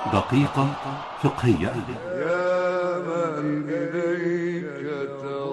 دقيقة فقهية. يا من إليك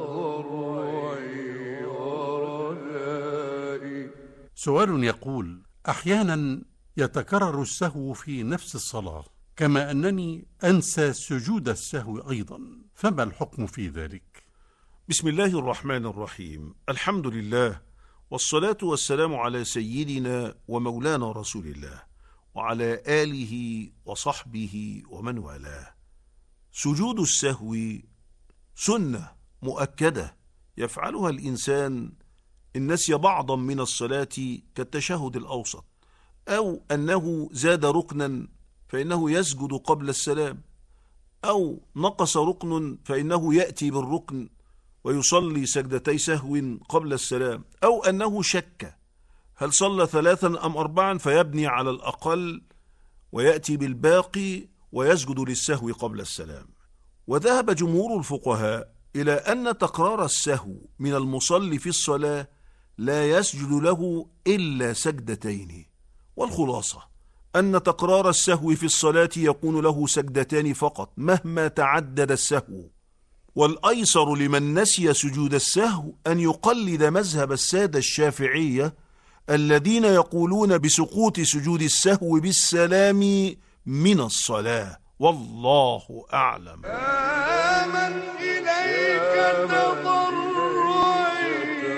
تضرعي ورجائي. سؤال يقول: أحيانا يتكرر السهو في نفس الصلاة، كما أنني أنسى سجود السهو أيضا، فما الحكم في ذلك؟ بسم الله الرحمن الرحيم. الحمد لله، والصلاة والسلام على سيدنا ومولانا رسول الله وعلى آله وصحبه ومن والاه. سجود السهو سنة مؤكدة يفعلها الإنسان إن نسي بعضا من الصلاة كالتشهد الأوسط، أو أنه زاد ركنا فإنه يسجد قبل السلام، أو نقص ركن فإنه يأتي بالركن ويصلي سجدتي سهو قبل السلام، أو أنه شك هل صلى 3 أم 4 فيبني على الأقل ويأتي بالباقي ويسجد للسهو قبل السلام. وذهب جمهور الفقهاء إلى أن تكرار السهو من المصلي في الصلاة لا يسجد له إلا سجدتين، والخلاصة أن تكرار السهو في الصلاة يكون له سجدتان فقط مهما تعدد السهو. والأيسر لمن نسي سجود السهو أن يقلد مذهب السادة الشافعية الذين يقولون بسقوط سجود السهو بالسلام من الصلاة، والله أعلم. يا من إليك تضرعي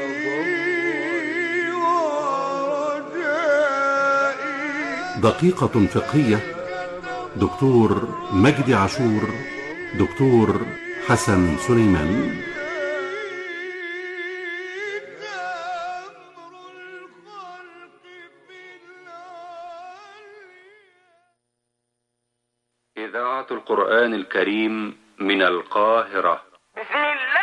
ورجائي. دقيقة فقهية. دكتور مجدي عاشور، دكتور حسن سليمان. إذاعة القرآن الكريم من القاهرة.